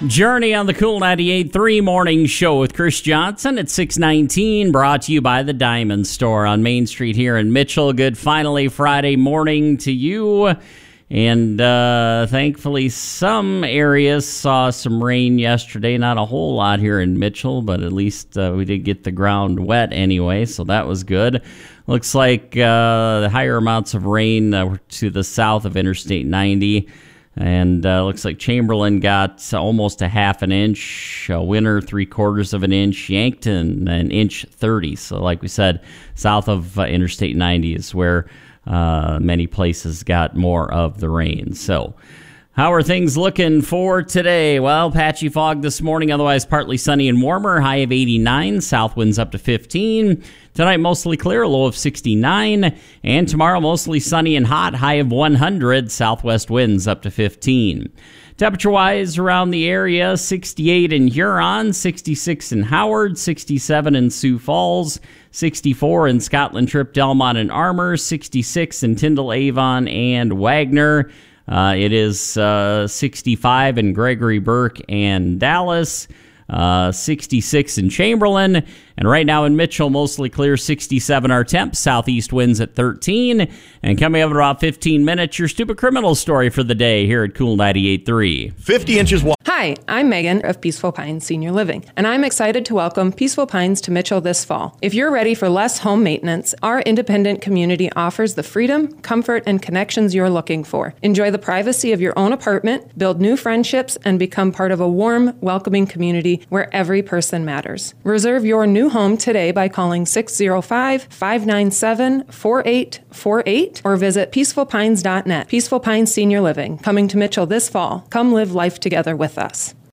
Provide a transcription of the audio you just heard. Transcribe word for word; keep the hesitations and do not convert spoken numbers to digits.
Journey on the Cool ninety-eight point three morning show with Chris Johnson at six nineteen, brought to you by the Diamond Store on Main Street here in Mitchell. Good finally Friday morning to you. And uh, thankfully, some areas saw some rain yesterday. Not a whole lot here in Mitchell, but at least uh, we did get the ground wet anyway, so that was good. Looks like uh, the higher amounts of rain uh, were to the south of Interstate ninety. And uh, looks like Chamberlain got almost a half an inch, uh, Winter three quarters of an inch, Yankton an inch thirty. So like we said, south of uh, Interstate ninety is where uh, many places got more of the rain. So how are things looking for today? Well, patchy fog this morning, otherwise partly sunny and warmer, high of eighty-nine, south winds up to fifteen. Tonight, mostly clear, low of sixty-nine. And tomorrow, mostly sunny and hot, high of one hundred, southwest winds up to fifteen. Temperature-wise around the area, sixty-eight in Huron, sixty-six in Howard, sixty-seven in Sioux Falls, sixty-four in Scotland Trip, Delmont, and Armour, sixty-six in Tyndall, Avon, and Wagner. Uh, it is uh, sixty-five in Gregory Burke and Dallas, uh, sixty-six in Chamberlain, and right now in Mitchell, mostly clear, sixty-seven our temp, southeast winds at thirteen, and coming up in about fifteen minutes, your stupid criminal story for the day here at Cool ninety-eight point three. fifty inches wide. Hi, I'm Megan of Peaceful Pines Senior Living, and I'm excited to welcome Peaceful Pines to Mitchell this fall. If you're ready for less home maintenance, our independent community offers the freedom, comfort, and connections you're looking for. Enjoy the privacy of your own apartment, build new friendships, and become part of a warm, welcoming community where every person matters. Reserve your new home today by calling six oh five, five nine seven, four eight four eight or visit peaceful pines dot net. Peaceful Pines Senior Living, coming to Mitchell this fall. Come live life together with us.